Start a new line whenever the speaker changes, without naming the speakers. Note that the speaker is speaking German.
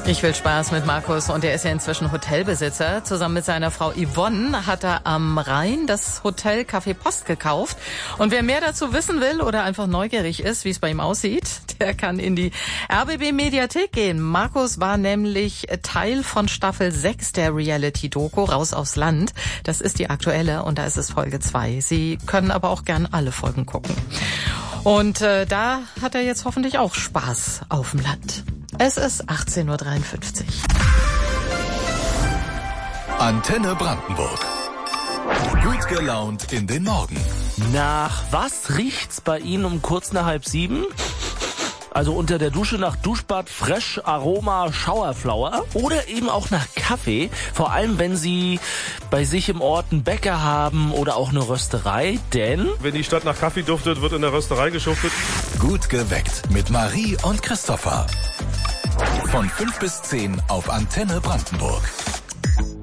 Ich will Spaß mit Markus und er ist ja inzwischen Hotelbesitzer. Zusammen mit seiner Frau Yvonne hat er am Rhein das Hotel Café Post gekauft. Und wer mehr dazu wissen will oder einfach neugierig ist, wie es bei ihm aussieht, der kann in die RBB Mediathek gehen. Markus war nämlich Teil von Staffel 6 der Reality-Doku Raus aufs Land. Das ist die aktuelle und da ist es Folge 2. Sie können aber auch gern alle Folgen gucken. Und da hat er jetzt hoffentlich auch Spaß auf dem Land. Es ist 18:53 Uhr.
Antenne Brandenburg. Gut gelaunt in den Morgen.
Nach was riecht's bei Ihnen um kurz nach 6:30? Also unter der Dusche nach Duschbad, Fresh, Aroma, Showerflower oder eben auch nach Kaffee. Vor allem, wenn Sie bei sich im Ort einen Bäcker haben oder auch eine Rösterei, denn...
Wenn die Stadt nach Kaffee duftet, wird in der Rösterei geschuftet.
Gut geweckt mit Marie und Christopher. Von 5 bis 10 auf Antenne Brandenburg.